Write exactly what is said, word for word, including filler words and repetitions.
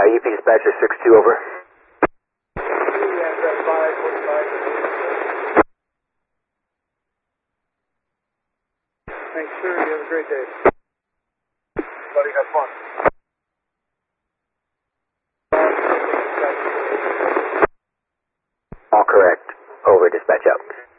Uh, U P Dispatcher six two, over. Thanks, sir. You have a great day. Buddy, have fun. All correct. Over, dispatch out.